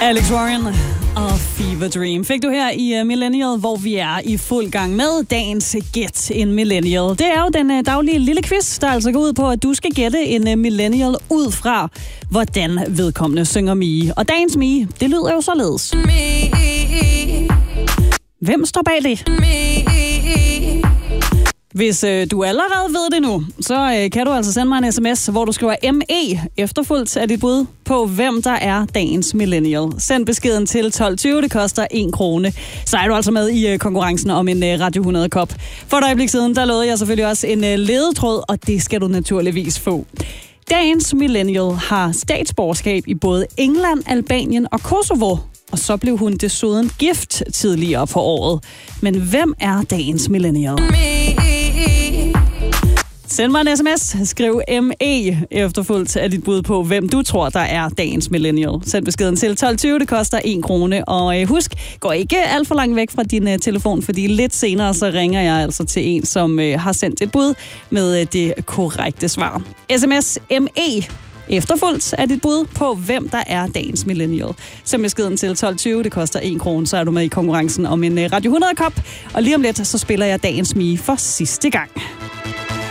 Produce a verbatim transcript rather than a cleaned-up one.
Alex Warren og Fever Dream fik du her i uh, Millennial, hvor vi er i fuld gang med dagens Gæt en Millennial. Det er jo den uh, daglige lille quiz, der altså går ud på, at du skal gætte en uh, Millennial ud fra, hvordan vedkommende synger Mie. Og dagens Mie, det lyder jo således. Hvem står bag det? Hvis øh, du allerede ved det nu, så øh, kan du altså sende mig en sms, hvor du skriver M E efterfulgt af dit bud på, hvem der er dagens Millennial. Send beskeden til tolv tyve, det koster en krone. Så er du altså med i øh, konkurrencen om en øh, Radio hundrede-kop. For et øjeblik siden, der lovede jeg selvfølgelig også en øh, ledetråd, og det skal du naturligvis få. Dagens Millennial har statsborgerskab i både England, Albanien og Kosovo. Og så blev hun desuden gift tidligere på året. Men hvem er dagens Millennial? Send mig en sms, skriv M E efterfulgt af dit bud på, hvem du tror, der er dagens Millennial. Send beskeden til tolv tyve, det koster en krone. Og husk, gå ikke alt for langt væk fra din uh, telefon, fordi lidt senere så ringer jeg altså til en, som uh, har sendt et bud med uh, det korrekte svar. S M S M E efterfulgt af dit bud på, hvem der er dagens Millennial. Send beskeden til tolv tyve, det koster en krone, så er du med i konkurrencen om en uh, Radio hundrede-kop. Og lige om lidt, så spiller jeg dagens Mie for sidste gang.